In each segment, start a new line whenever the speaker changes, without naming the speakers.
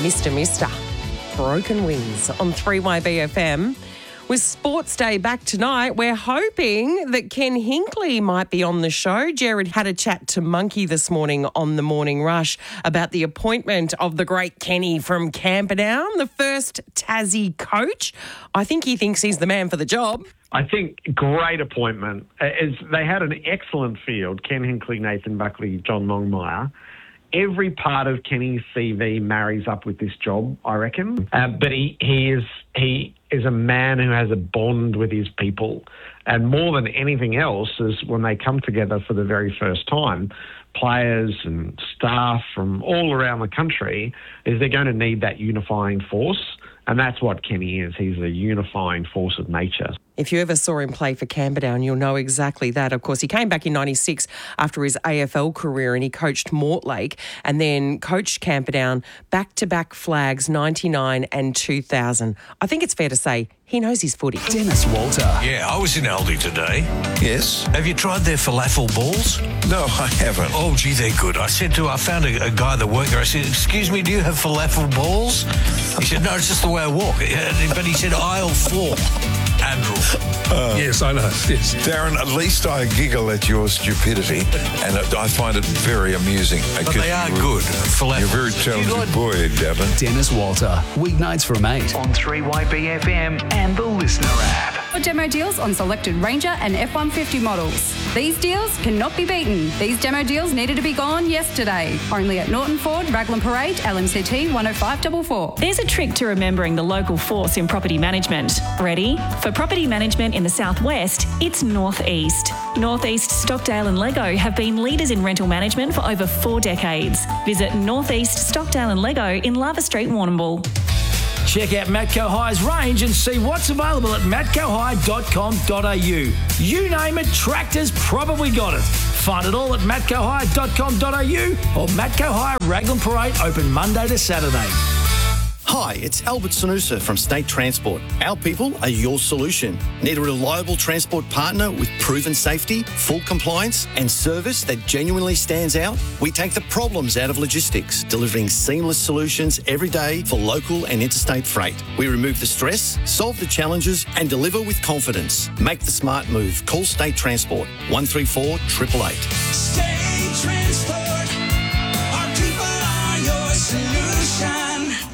Mr. Broken Wings on 3YBFM. With Sports Day back tonight, we're hoping that Ken Hinkley might be on the show. Jared had a chat to Monkey this morning on the Morning Rush about the appointment of the great Kenny from Camperdown, the first Tassie coach. I think he thinks he's the man for the job.
I think great appointment. They had an excellent field, Ken Hinkley, Nathan Buckley, John Longmire. Every part of Kenny's CV marries up with this job, I reckon. But he is a man who has a bond with his people. And more than anything else is when they come together for the very first time, players and staff from all around the country, is they're going to need that unifying force. And that's what Kenny is. He's a unifying force of nature.
If you ever saw him play for Camperdown, you'll know exactly that. Of course, he came back in 96 after his AFL career and he coached Mortlake and then coached Camperdown back-to-back flags 99 and 2000. I think it's fair to say he knows his footy.
Dennis Walter.
Yeah, I was in Aldi today.
Yes?
Have you tried their falafel balls?
No, I haven't.
Oh, gee, they're good. I found a guy that worked there. I said, excuse me, do you have falafel balls? He said, no, it's just the way I walk. But he said, aisle 4. Andrew.
Yes, I know. Yes. Darren, at least I giggle at your stupidity and I find it very amusing.
But they are good. Falafel.
You're a very talented boy, Davin.
Dennis Walter, weeknights from 8
on 3YBFM and the Listener app.
Demo deals on selected Ranger and F-150 models. These deals cannot be beaten. These demo deals needed to be gone yesterday. Only at Norton Ford, Raglan Parade, LMCT 10544.
There's a trick to remembering the local force in property management. Ready? For property management in the southwest, it's Northeast. Northeast, Stockdale and Lego have been leaders in rental management for over 4 decades. Visit Northeast, Stockdale and Lego in Lava Street, Warrnambool.
Check out Matco High's range and see what's available at matcohigh.com.au. You name it, tractors probably got it. Find it all at matcohigh.com.au or Matco High Raglan Parade, open Monday to Saturday.
Hi, it's Albert Sanusa from State Transport. Our people are your solution. Need a reliable transport partner with proven safety, full compliance and service that genuinely stands out? We take the problems out of logistics, delivering seamless solutions every day for local and interstate freight. We remove the stress, solve the challenges and deliver with confidence. Make the smart move. Call State Transport 134 888.
State Transport. Our people are your solution.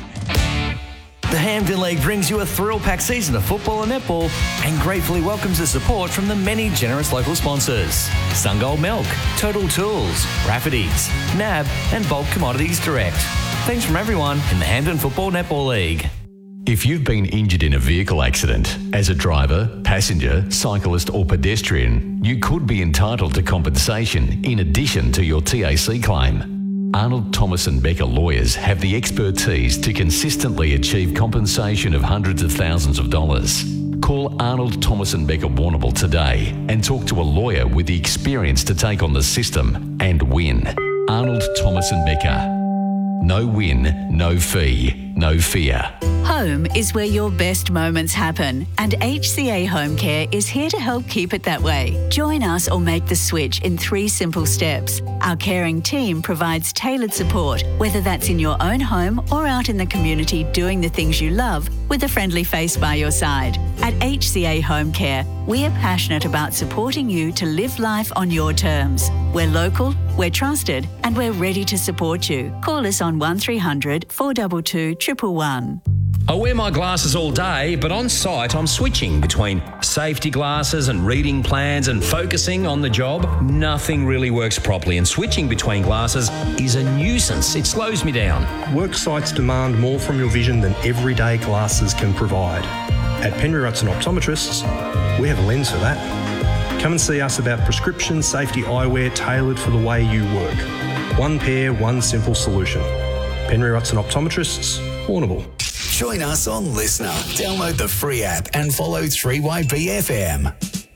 The Hamden League brings you a thrill-packed season of football and netball and gratefully welcomes the support from the many generous local sponsors. Sungold Milk, Total Tools, Rafferty's, NAB and Bulk Commodities Direct. Thanks from everyone in the Hamden Football Netball League.
If you've been injured in a vehicle accident as a driver, passenger, cyclist or pedestrian, you could be entitled to compensation in addition to your TAC claim. Arnold Thomas and Becker lawyers have the expertise to consistently achieve compensation of hundreds of thousands of dollars. Call Arnold Thomas and Becker Warrnambool today and talk to a lawyer with the experience to take on the system and win. Arnold Thomas and Becker. No win, no fee, no fear.
Home is where your best moments happen, and HCA Home Care is here to help keep it that way. Join us or make the switch in 3 simple steps. Our caring team provides tailored support, whether that's in your own home or out in the community doing the things you love with a friendly face by your side. At HCA Home Care, we are passionate about supporting you to live life on your terms. We're local, we're trusted, and we're ready to support you. Call us on 1300 422 111.
I wear my glasses all day, but on site I'm switching between safety glasses and reading plans and focusing on the job. Nothing really works properly, and switching between glasses is a nuisance. It slows me down.
Work sites demand more from your vision than everyday glasses can provide. At Penry Rutson Optometrists, we have a lens for that. Come and see us about prescription safety eyewear tailored for the way you work. One pair, one simple solution. Penry Rutson Optometrists, Warrnambool.
Join us on Listener. Download the free app and follow 3YBFM.